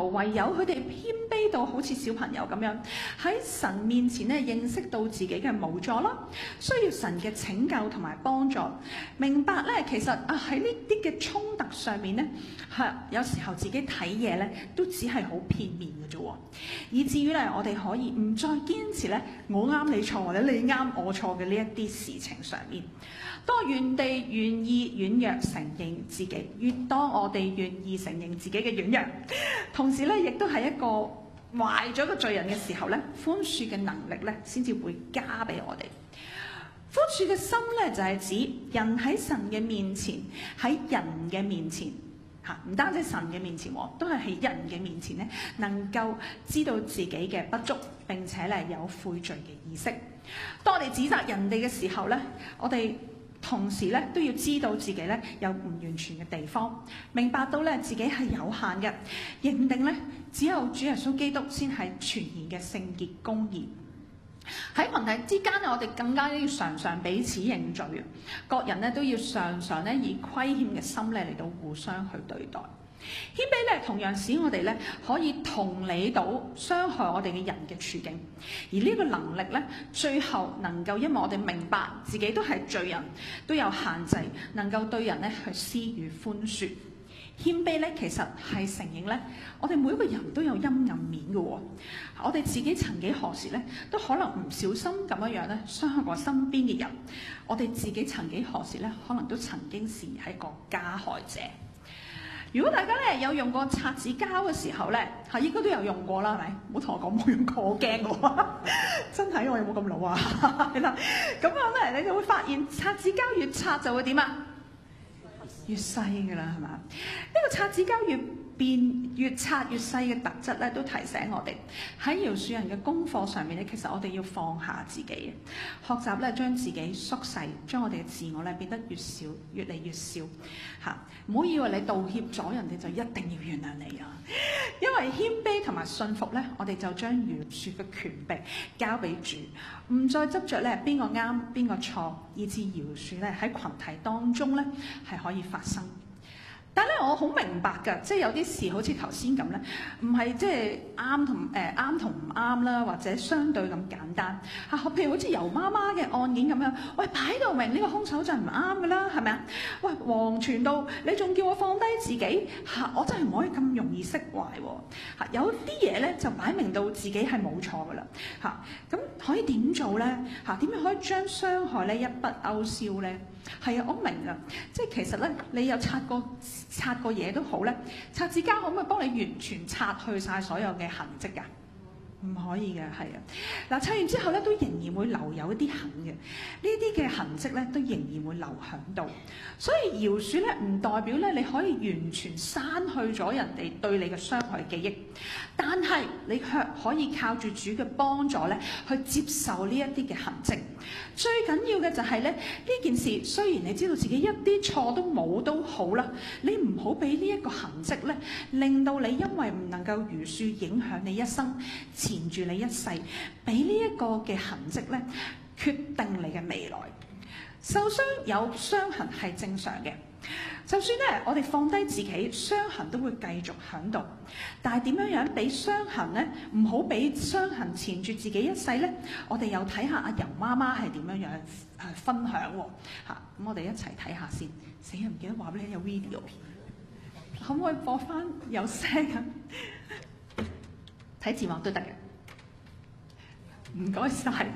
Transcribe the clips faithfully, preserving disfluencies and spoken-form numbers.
徒唯有佢哋謙卑到好似小朋友咁樣，喺神面前咧認識到自己嘅無助啦，需要神嘅拯救同埋幫助，明白咧其實啊喺呢啲嘅衝突上面咧，係有時候自己睇嘢咧都只係好片面嘅啫喎，以至於咧我哋可以唔再堅持咧我啱你錯或者你啱我錯嘅呢一啲事情上面。當我原地願意軟弱承認自己，越多我哋願意承認自己嘅軟弱，同時咧亦都係一個壞咗個罪人嘅時候咧，寬恕嘅能力咧先至會加俾我哋。寬恕嘅心咧就係指人喺神嘅面前，喺人嘅面前嚇，唔單止神嘅面前喎，都係喺人嘅面前咧，能夠知道自己嘅不足，並且咧有悔罪嘅意識。當我哋指責人哋嘅時候咧，我哋同時咧都要知道自己咧有唔完全嘅地方，明白到咧自己係有限嘅，認定咧只有主耶穌基督先係全然嘅聖潔公義。喺群體之間咧，我哋更加要常常彼此認罪，各人咧都要常常咧以虧欠嘅心咧嚟到互相去對待。謙卑咧同樣使我哋咧可以同理到傷害我哋嘅人嘅處境，而呢個能力咧最後能夠因為我哋明白自己都係罪人，都有限制，能夠對人咧去施予寬恕。謙卑咧其實係承認咧，我哋每一個人都有陰暗面嘅喎，我哋自己曾幾何時咧都可能唔小心咁樣樣咧傷害過身邊嘅人，我哋自己曾幾何時咧可能都曾經是係一個加害者。如果大家咧有用過擦紙膠嘅時候咧，係應該都有用過啦，係咪？唔好同我講冇用過，我驚喎，真係我有冇咁老啊？係啦，咁樣咧你就會發現擦紙膠越擦就會點啊？越細㗎啦，係嘛？呢個擦紙膠越變越擦越細嘅特質咧，都提醒我哋喺饒恕人嘅功課上面咧，其實我哋要放下自己，學習咧將自己縮細，將我哋嘅自我咧變得越少，越嚟越少嚇。唔好以為你道歉咗人哋就一定要原諒你啊！因為謙卑同埋信服咧，我哋就將饒恕嘅權柄交俾主，唔再執着咧邊個啱邊個錯，以致饒恕咧喺群體當中咧係可以發生。但係咧，我好明白㗎，即係有啲事好似頭先咁咧，唔係即係啱同誒啱同唔啱啦，或者相對咁簡單嚇。譬如好似尤媽媽嘅案件咁樣，喂，擺到明呢個兇手就唔啱㗎啦，係咪啊？喂，黃傳道，你仲叫我放低自己嚇，我真係唔可以咁容易釋懷喎嚇。有啲嘢咧就擺明到自己係冇錯㗎啦嚇，咁可以點做咧嚇？點樣可以將傷害咧一筆勾銷咧？係啊，我明啊，即係其實咧，你有擦過擦過嘢都好咧，擦紙膠可唔可以幫你完全擦去晒所有嘅痕跡㗎？唔可以嘅，係啊。嗱，擦完之後咧，都仍然會留有一啲痕嘅，呢啲嘅痕跡咧，都仍然會留響度。所以饒恕咧，唔代表咧你可以完全刪去咗人哋對你嘅傷害記憶，但係你卻可以靠住主嘅幫助咧，去接受呢一啲嘅痕跡。最緊要嘅就係咧，呢件事雖然你知道自己一啲錯都冇都好啦，你唔好俾呢一個痕跡咧，令到你因為唔能夠饒恕影響你一生，纏住你一世，俾呢一個嘅痕跡咧，決定你嘅未來。受傷有傷痕係正常嘅，就算咧我哋放低自己，傷痕都會繼續響度。但係點樣樣俾傷痕咧，唔好俾傷痕纏住自己一世咧？我哋又睇下阿尤媽媽係點樣樣誒分享喎嚇。咁我哋一齊睇下先。死人唔記得話俾你有 video， 可唔可以播翻有聲啊？睇字幕都得嘅。唔該晒。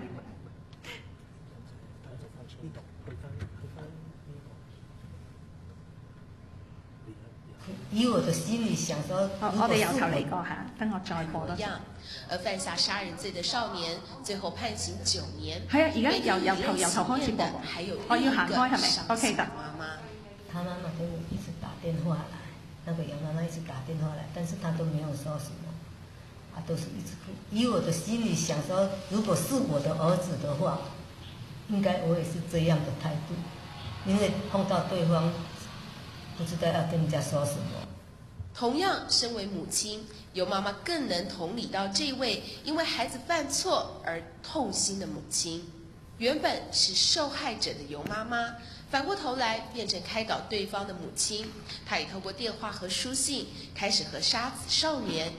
以我的心裡想說， 我哋由頭嚟過嚇，等我再播多次。 而犯下殺人罪的少年，最後判刑九年。 係啊，而家由由頭由頭開始播。我要行開係咪 ？OK 得。 媽媽，他媽媽都一直打電話來，那個楊媽媽一直打電話來，但是他都沒有說什麼，他都是一直哭。以我的心裡想說，如果是我的兒子的話，應該我也是這樣的態度，因為碰到對方，不知道要跟人家說什麼。 同樣，身為母親，尤媽媽更能同理到這位因為孩子犯錯而痛心的母親。原本是受害者的尤媽媽，反過頭來變成開導對方的母親。她也透過電話和書信，開始和殺子少年